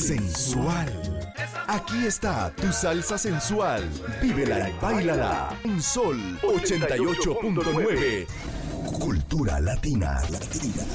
sensual. Aquí está tu salsa sensual. Vívela y báilala en Sol 88.9. Cultura latina.